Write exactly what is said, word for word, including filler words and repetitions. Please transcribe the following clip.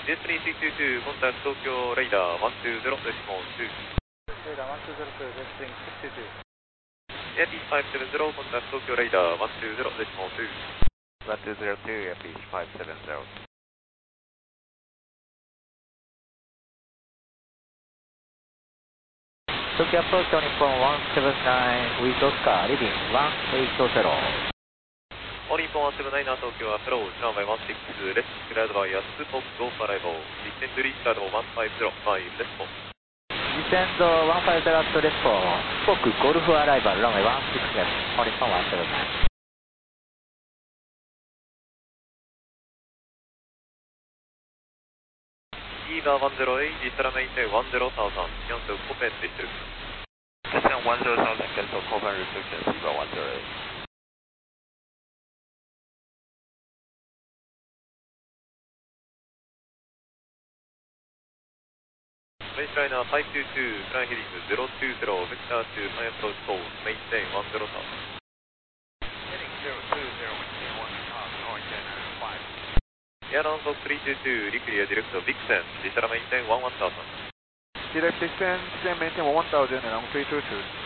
ジェットスリースリーツーツー、コンタクト東京レイダーワンツーゼロデシモンツー。 レイダーワンツーゼロツー、ジェットスリーシックスツーツー。 エアピーファイブセブンゼロ、コンタクト東京レイダーワンツーゼロデシモンツー。 ワンツーゼロツー、エアピーファイブセブンゼロ。 Tokyo approach on Nippon one seven nine, with Oscar, leading one eight zero. オリンポンワンセブンナイン東京アプローチ、ランバイワンシックス、レッツクラウドバイアスポックゴーファライボー、ディセントリースタードワンファイブゼロファイブレスポン。 Descend one five zero at Respo, Spoke Golf Arrival, runway one six seven, on Nippon one seven nine. イーバーワンゼロエイ、ディスタラメインテワンゼロサウザン、キャンセルコペンディストル。 Descend one zero thousand, cancel Copen restrictions, Eva one zero eight. Baseliner five two two, flying heading zero two zero, vector to high approach course, maintain one zero thousand. Heading zero two zero, maintain one thousand, noise center five. Airline Fox three two two, declear direct Vixen, Disala maintain one one thousand. Direct descent, descend maintain one one thousand, and on three two two.